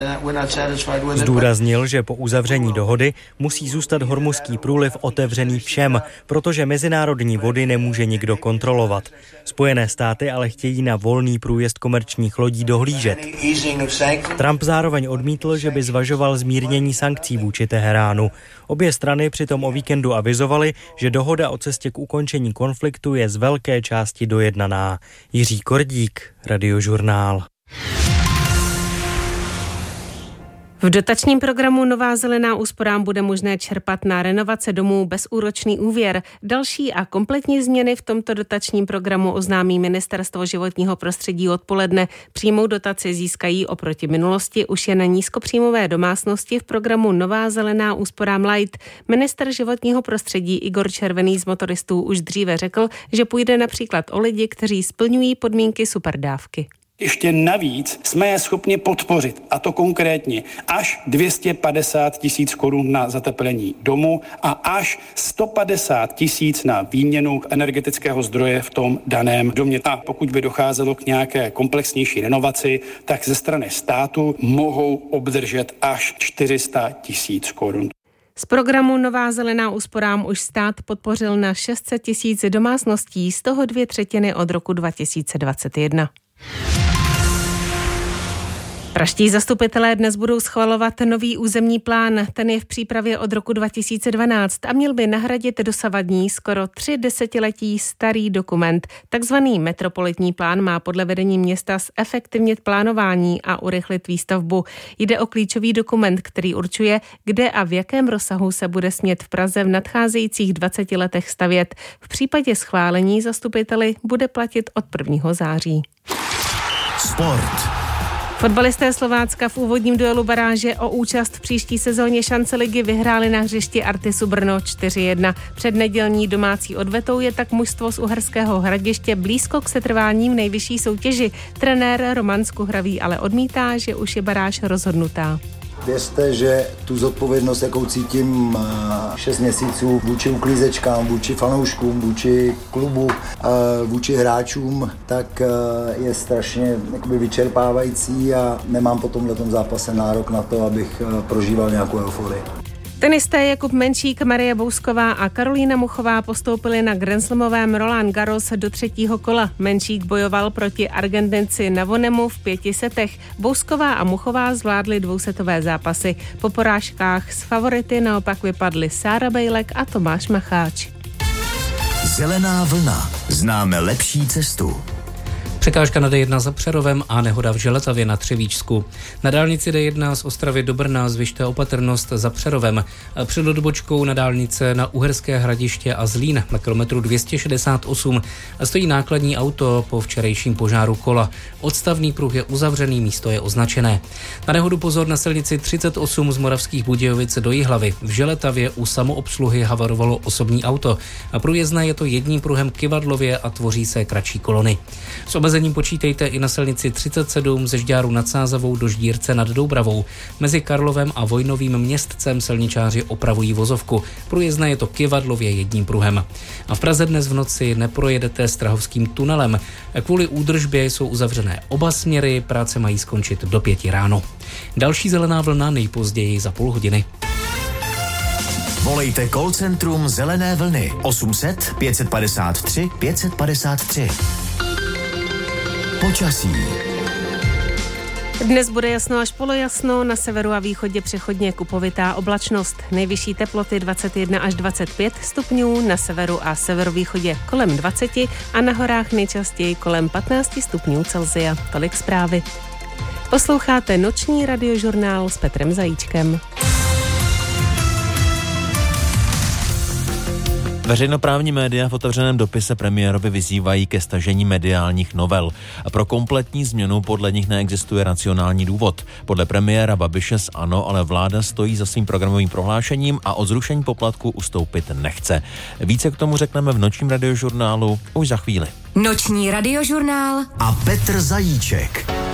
Zdůraznil, že po uzavření dohody musí zůstat Hormuzský průliv otevřený všem, protože mezinárodní vody nemůže nikdo kontrolovat. Spojené státy ale chtějí na volný průjezd komerčních lodí dohlížet. Trump zároveň odmítl, že by zvažoval zmírnění sankcí vůči Teheránu. Obě strany přitom o víkendu avizovaly, že dohoda o cestě k ukončení konfliktu je z velké části dojednaná. Jiří Kordík, Radiožurnál. V dotačním programu Nová zelená úsporám bude možné čerpat na renovace domů bezúročný úvěr. Další a kompletní změny v tomto dotačním programu oznámí Ministerstvo životního prostředí odpoledne. Přímou dotaci získají oproti minulosti už jen nízkopříjmové domácnosti v programu Nová zelená úsporám Light. Ministr životního prostředí Igor Červený z Motoristů už dříve řekl, že půjde například o lidi, kteří splňují podmínky superdávky. Ještě navíc jsme je schopni podpořit, a to konkrétně až 250 000 korun na zateplení domu a až 150 000 na výměnu energetického zdroje v tom daném domě. A pokud by docházelo k nějaké komplexnější renovaci, tak ze strany státu mohou obdržet až 400 000 korun. Z programu Nová zelená úsporám už stát podpořil na 600 000 domácností, z toho 2/3 od roku 2021. Pražští zastupitelé dnes budou schvalovat nový územní plán. Ten je v přípravě od roku 2012 a měl by nahradit dosavadní skoro 3 desetiletí starý dokument. Takzvaný metropolitní plán má podle vedení města zefektivnit plánování a urychlit výstavbu. Jde o klíčový dokument, který určuje, kde a v jakém rozsahu se bude smět v Praze v nadcházejících 20 letech stavět. V případě schválení zastupiteli bude platit od 1. září. Sport. Fotbalisté Slovácka v úvodním duelu baráže o účast v příští sezóně šance ligy vyhráli na hřišti Artisu Brno 4-1. Před nedělní domácí odvetou je tak mužstvo z Uherského Hradiště blízko k setrvání v nejvyšší soutěži. Trenér Roman Skuhravý ale odmítá, že už je baráž rozhodnutá. Věřte, že tu zodpovědnost, jakou cítím 6 měsíců vůči uklízečkám, vůči fanouškům, vůči klubu, vůči hráčům, tak je strašně vyčerpávající a nemám po tomhletom zápase nárok na to, abych prožíval nějakou euforii. Tenisté Jakub Menšík, Marie Bousková a Karolína Muchová postoupili na grandslamovém Roland Garros do 3. kola. Menšík bojoval proti Argentinci Navonemu v 5 setech. Bousková a Muchová zvládly dvousetové zápasy. Po porážkách s favority naopak vypadly Sára Bejlek a Tomáš Macháč. Zelená vlna. Známe lepší cestu. Překážka na D1 za Přerovem a nehoda v Želetavě na Třebíčsku. Na dálnici D1 z Ostravy do Brna zvyšte opatrnost za Přerovem. Před odbočkou na dálnice na Uherské Hradiště a Zlín na kilometru 268 stojí nákladní auto po včerejším požáru kola. Odstavný pruh je uzavřený, místo je označené. Na nehodu pozor na silnici 38 z Moravských Budějovic do Jihlavy. V Želetavě u samoobsluhy havarovalo osobní auto. Průjezdné je to jedním pruhem Kyvadlově a tvoří se kratší kolony. S omezením počítejte i na silnici 37 ze Žďáru nad Sázavou do Ždírce nad Doubravou. Mezi Karlovem a Vojnovým Městcem silničáři opravují vozovku. Průjezdné je to Kyvadlově jedním pruhem. A v Praze dnes v noci neprojedete Strahovským tunelem. Kvůli údržbě jsou uzavřené oba směry, práce mají skončit do 5 ráno. Další zelená vlna nejpozději za půl hodiny. Volejte call centrum Zelené vlny 800 553 553. Počasí. Dnes bude jasno až polojasno, na severu a východě přechodně kupovitá oblačnost. Nejvyšší teploty 21 až 25 stupňů, na severu a severovýchodě kolem 20 a na horách nejčastěji kolem 15 stupňů Celsia. Tolik zprávy. Posloucháte noční radiožurnál s Petrem Zajíčkem. Veřejnoprávní média v otevřeném dopise premiérovi vyzývají ke stažení mediálních novel. A pro kompletní změnu podle nich neexistuje racionální důvod. Podle premiéra Babiše z ANO ale vláda stojí za svým programovým prohlášením a od zrušení poplatku ustoupit nechce. Více k tomu řekneme v nočním radiožurnálu už za chvíli. Noční radiožurnál a Petr Zajíček.